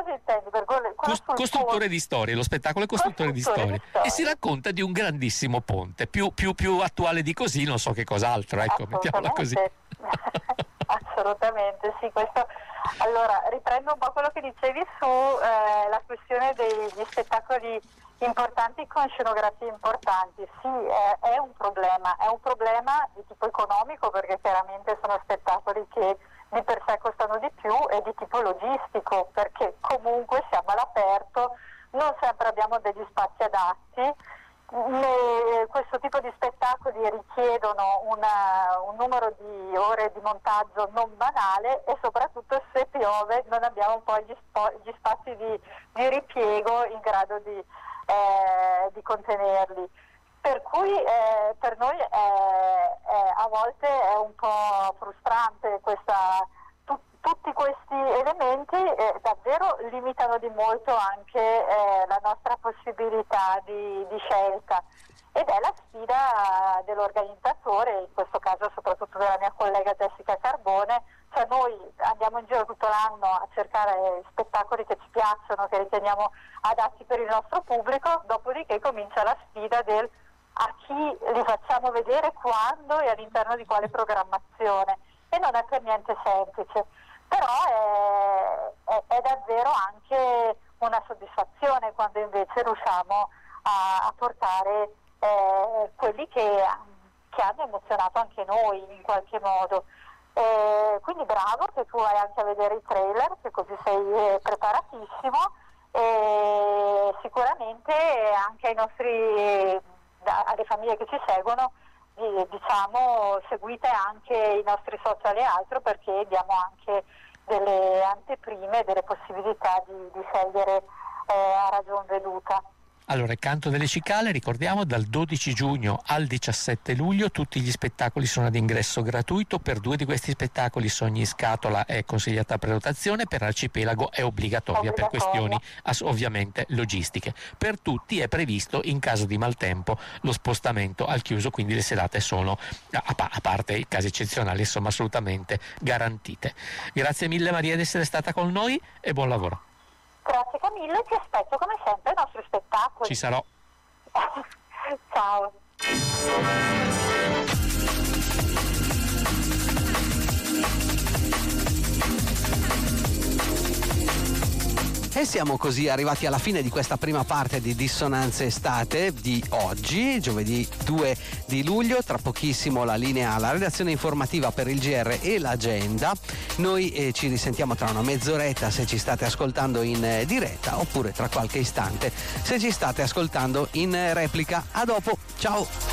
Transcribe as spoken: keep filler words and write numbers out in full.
cosa intendi? Per quello, quello Cos- costruttore ponte. di storie, lo spettacolo è costruttore, Costruttore di, di storie. storie. E si racconta di un grandissimo ponte, più, più, più attuale di così non so che cos'altro, ecco, mettiamola così. Assolutamente, sì, questo. Allora, riprendo un po' quello che dicevi su eh, la questione degli spettacoli importanti con scenografie importanti. Sì, è, è un problema, è un problema di tipo economico, perché chiaramente sono spettacoli che di per sé costano di più, e di tipo logistico, perché comunque siamo all'aperto, non sempre abbiamo degli spazi adatti. Le, questo tipo di spettacoli richiedono una, un numero di ore di montaggio non banale, e soprattutto se piove non abbiamo poi gli, spo, gli spazi di, di ripiego in grado di, eh, di contenerli. Per cui eh, per noi è, è, a volte è un po' frustrante questa, tu, tutti questi elementi eh, davvero limitano di molto anche eh, la nostra possibilità di, di scelta, ed è la sfida dell'organizzatore, in questo caso soprattutto della mia collega Jessica Carbone. Cioè noi andiamo in giro tutto l'anno a cercare spettacoli che ci piacciono, che riteniamo adatti per il nostro pubblico, dopodiché comincia la sfida del a chi li facciamo vedere, quando e all'interno di quale programmazione, e non è per niente semplice, però è, è, è davvero anche una soddisfazione quando invece riusciamo a, a portare eh, quelli che, che hanno emozionato anche noi in qualche modo. Eh, quindi bravo che tu vai anche a vedere i trailer, che così sei eh, preparatissimo, e sicuramente anche ai nostri, alle famiglie che ci seguono, eh, diciamo, seguite anche i nostri social e altro, perché diamo anche delle anteprime, delle possibilità di, di scegliere eh, a ragion veduta. Allora, il Canto delle Cicale, ricordiamo, dal dodici giugno al diciassette luglio tutti gli spettacoli sono ad ingresso gratuito. Per due di questi spettacoli Sogni in Scatola è consigliata prenotazione, per Arcipelago è obbligatoria, obbligatoria. per questioni as- ovviamente logistiche. Per tutti è previsto, in caso di maltempo, lo spostamento al chiuso, quindi le serate sono, a, pa- a parte i casi eccezionali, insomma, assolutamente garantite. Grazie mille Maria di essere stata con noi e buon lavoro. Grazie Camillo, ti aspetto come sempre ai nostri spettacoli. Ci sarò. Ciao. E siamo così arrivati alla fine di questa prima parte di Dissonanze Estate di oggi, giovedì due di luglio. Tra pochissimo la linea alla redazione informativa per il G R e l'agenda. Noi eh, ci risentiamo tra una mezz'oretta se ci state ascoltando in eh, diretta, oppure tra qualche istante se ci state ascoltando in eh, replica. A dopo, ciao!